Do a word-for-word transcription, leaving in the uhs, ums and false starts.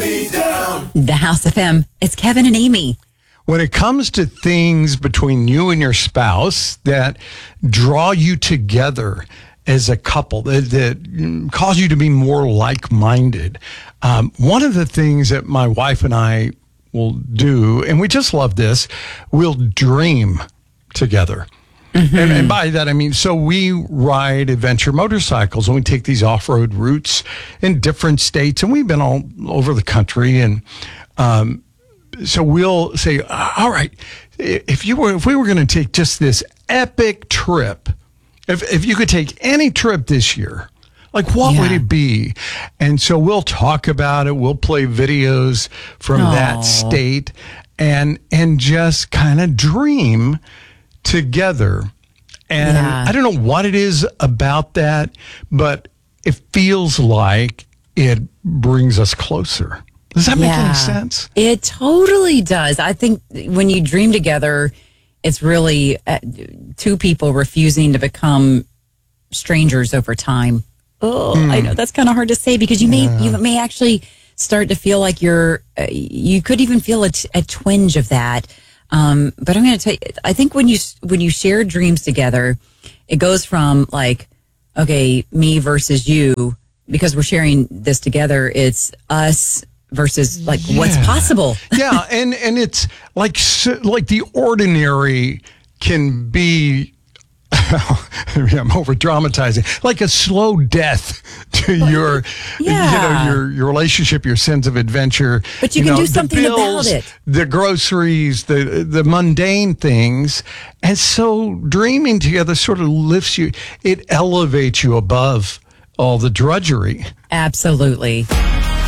me down. The House F M. It's Kevin and Amy. When it comes to things between you and your spouse that draw you together as a couple, that, that cause you to be more like-minded, um, one of the things that my wife and I will do, and we just love this, we'll dream together. Mm-hmm. And, and by that, I mean, so we ride adventure motorcycles and we take these off-road routes in different states, and we've been all over the country. And um, so we'll say, all right, if you were, if we were going to take just this epic trip, if if you could take any trip this year, like what yeah. would it be? And so we'll talk about it. We'll play videos from Aww. that state and and just kind of dream together. And yeah. I don't know what it is about that, but it feels like it brings us closer. Does that yeah. make any sense? It totally does. I think when you dream together, it's really uh, two people refusing to become strangers over time. Oh, mm. I know that's kind of hard to say because you may yeah. you may actually start to feel like you're, uh, you could even feel a, t- a twinge of that. Um, but I'm going to tell you, I think when you, when you share dreams together, it goes from like, okay, me versus you, because we're sharing this together. It's us versus like yeah. what's possible. yeah. And, and it's like, like the ordinary can be, I'm over dramatizing, like a slow death to your, yeah. you know, your, your relationship, your sense of adventure. But you, you can know, do something bills, about it. The groceries, the the mundane things. And so dreaming together sort of lifts you, it elevates you above all the drudgery. Absolutely.